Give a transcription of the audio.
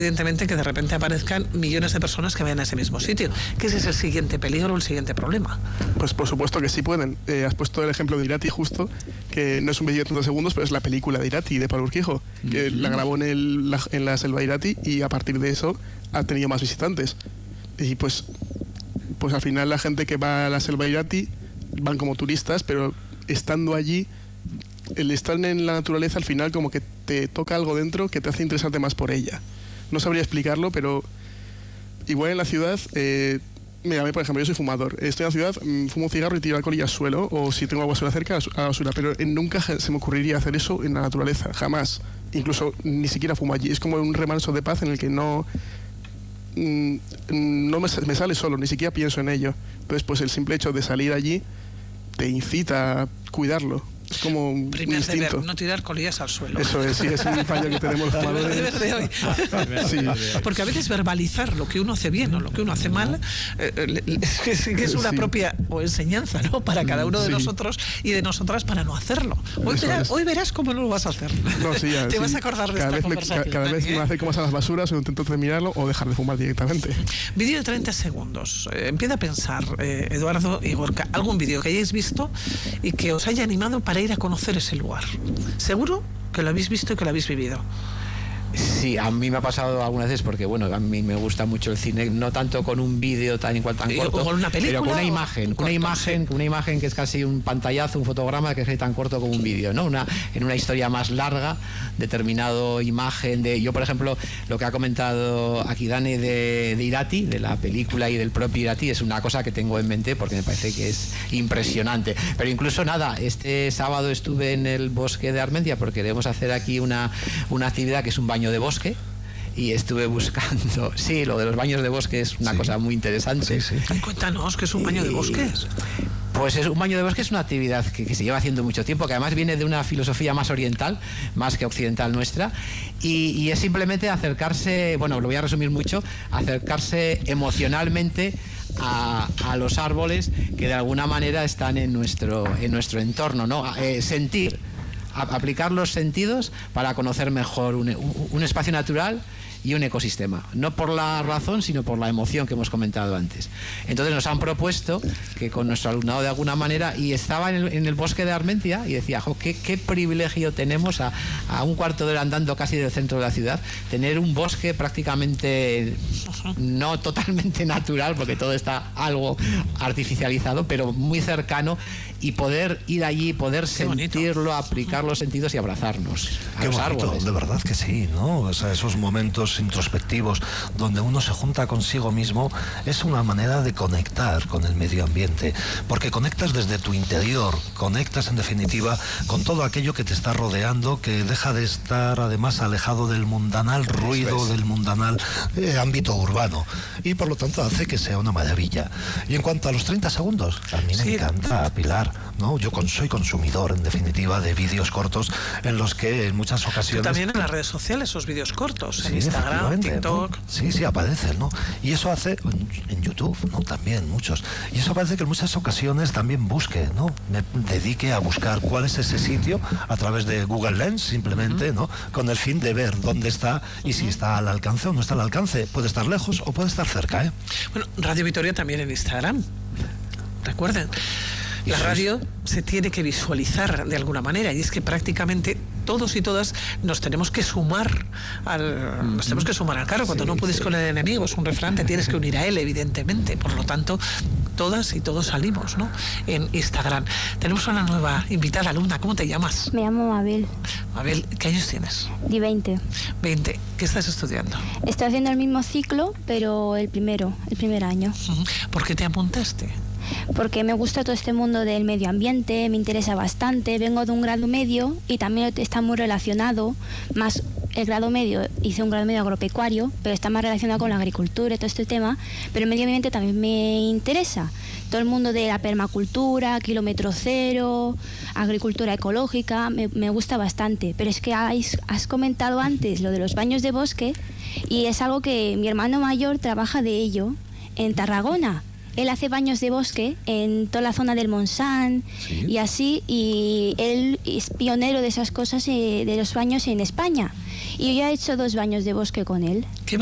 evidentemente que de repente aparezcan millones de personas que vayan a ese mismo sitio, que ese es el siguiente peligro, el siguiente problema. Pues por supuesto que sí pueden. Has puesto el ejemplo de Irati justo, que no es un vídeo de 30 segundos, pero es la película de Irati, de Pablo Urquijo, que la grabó en la selva de Irati, y a partir de eso ha tenido más visitantes. Y pues al final la gente que va a la selva de Irati van como turistas, pero estando allí, el estar en la naturaleza al final como que te toca algo dentro que te hace interesarte más por ella. No sabría explicarlo, pero igual en la ciudad, mira, por ejemplo, yo soy fumador. Estoy en la ciudad, fumo un cigarro y tiro alcohol y al suelo, o si tengo agua basura cerca, a la basura. Pero nunca se me ocurriría hacer eso en la naturaleza, jamás. Incluso ni siquiera fumo allí. Es como un remanso de paz en el que no me sale solo, ni siquiera pienso en ello. Entonces, pues el simple hecho de salir allí te incita a cuidarlo. Es como un instinto. Deber, no tirar colillas al suelo. Eso es, sí, es un fallo que tenemos los fumadores. Deber de hoy. Sí. Porque a veces verbalizar lo que uno hace bien o lo que uno hace mal es una propia enseñanza, ¿no? Para cada uno de nosotros y de nosotras para no hacerlo. Hoy verás cómo no lo vas a hacer. No, sí, ya, Te vas a acordar de esta conversación. Cada vez me acerco más a las basuras o intento terminarlo o dejar de fumar directamente. Vídeo de 30 segundos. Empieza a pensar, Eduardo y Gorka, algún vídeo que hayáis visto y que os haya animado para ir a conocer ese lugar. Seguro que lo habéis visto y que lo habéis vivido. Sí, a mí me ha pasado algunas veces porque, bueno, a mí me gusta mucho el cine, no tanto con un vídeo tan corto, o con una película, pero con una imagen, una imagen que es casi un pantallazo, un fotograma que es tan corto como un vídeo, ¿no? En una historia más larga, determinado imagen de, yo por ejemplo, lo que ha comentado aquí Dani de Irati, de la película y del propio Irati, es una cosa que tengo en mente porque me parece que es impresionante. Pero incluso este sábado estuve en el bosque de Armentia porque queremos hacer aquí una actividad que es un baño de bosque y estuve buscando, sí, lo de los baños de bosque es una cosa muy interesante. Sí. Cuéntanos, ¿qué es un baño de bosque? Pues un baño de bosque es una actividad que se lleva haciendo mucho tiempo, que además viene de una filosofía más oriental, más que occidental nuestra, y es simplemente acercarse, bueno, lo voy a resumir mucho, acercarse emocionalmente a los árboles que de alguna manera están en nuestro entorno, ¿no? Sentir, aplicar los sentidos para conocer mejor un espacio natural y un ecosistema, no por la razón sino por la emoción que hemos comentado antes. Entonces nos han propuesto que con nuestro alumnado de alguna manera, y estaba en el bosque de Armentia y decía, qué privilegio tenemos a un cuarto de hora andando casi del centro de la ciudad, tener un bosque prácticamente no totalmente natural porque todo está algo artificializado, pero muy cercano, y poder ir allí, poder sentirlo, aplicar los sentidos y abrazarnos a los árboles. De verdad que sí, ¿no? O sea, esos momentos introspectivos donde uno se junta consigo mismo es una manera de conectar con el medio ambiente, porque conectas desde tu interior, conectas en definitiva con todo aquello que te está rodeando, que deja de estar además alejado del mundanal ruido, del mundanal ámbito urbano, y por lo tanto hace que sea una maravilla. Y en cuanto a los 30 segundos, a mí me encanta, Pilar, ¿no? Yo soy consumidor en definitiva de vídeos cortos en los que en muchas ocasiones... Pero también en las redes sociales esos vídeos cortos, en Instagram, TikTok... ¿no? Sí, aparecen, ¿no? Y eso hace, en YouTube, ¿no? También muchos. Y eso parece que en muchas ocasiones también busque, ¿no? Me dedique a buscar cuál es ese sitio a través de Google Lens, simplemente, ¿no? Con el fin de ver dónde está y si está al alcance o no está al alcance. Puede estar lejos o puede estar cerca, ¿eh? Bueno, Radio Vitoria también en Instagram. Recuerden, la radio se tiene que visualizar de alguna manera, y es que prácticamente todos y todas nos tenemos que sumar al carro. Cuando no puedes con el enemigo, es un refrán, te tienes que unir a él, evidentemente. Por lo tanto, todas y todos salimos, ¿no? En Instagram. Tenemos una nueva invitada, alumna. ¿Cómo te llamas? Me llamo Mabel. Mabel, ¿qué años tienes? 20. 20. ¿Qué estás estudiando? Estoy haciendo el mismo ciclo, pero el primer año. ¿Por qué te apuntaste? Porque me gusta todo este mundo del medio ambiente, me interesa bastante, vengo de un grado medio y también está muy relacionado, más el grado medio, hice un grado medio agropecuario, pero está más relacionado con la agricultura y todo este tema, pero el medio ambiente también me interesa, todo el mundo de la permacultura, kilómetro cero, agricultura ecológica, me gusta bastante, pero es que has comentado antes lo de los baños de bosque y es algo que mi hermano mayor trabaja de ello en Tarragona. él hace baños de bosque en toda la zona del Montsant y así, y él es pionero de esas cosas, de los baños en España. Y yo ya he hecho 2 baños de bosque con él.